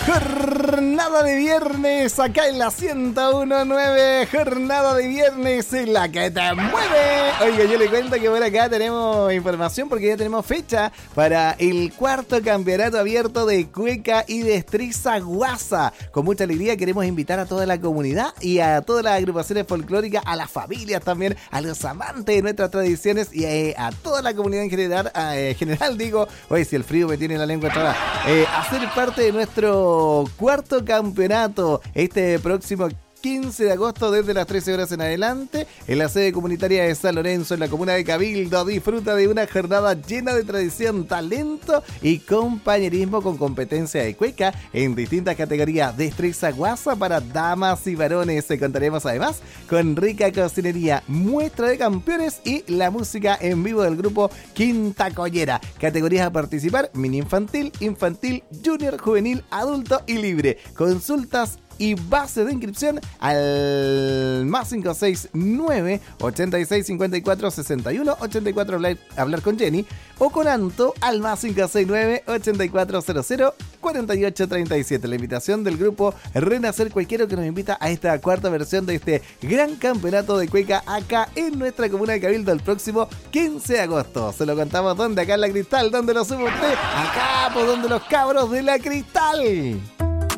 Jornada de viernes acá en la 101.9. Jornada de viernes en la que te mueve. Oiga, yo le cuento que por acá tenemos información porque ya tenemos fecha para el cuarto campeonato abierto de cueca y destreza guasa. Con mucha alegría queremos invitar a toda la comunidad y a todas las agrupaciones folclóricas, a las familias también, a los amantes de nuestras tradiciones y a toda la comunidad en general, digo, oye, si el frío me tiene la lengua trabada, a ser parte de nuestro cuarto campeonato este próximo 15 de agosto desde las 13 horas en adelante en la sede comunitaria de San Lorenzo en la comuna de Cabildo. Disfruta de una jornada llena de tradición, talento y compañerismo con competencia de cueca en distintas categorías. Destreza guasa para damas y varones. Contaremos además con rica cocinería, muestra de campeones y la música en vivo del grupo Quinta Collera. Categorías a participar: mini infantil, infantil, junior, juvenil, adulto y libre. Consultas y base de inscripción al más 569 86 54 61 84 hablar con Jenny, o con Anto al más 569 8400 48 37. La invitación del grupo Renacer Cuequero, que nos invita a esta cuarta versión de este gran campeonato de cueca acá en nuestra comuna de Cabildo el próximo 15 de agosto. Se lo contamos donde, acá en La Cristal. ¿Dónde lo sube usted? Acá, por donde los cabros de La Cristal.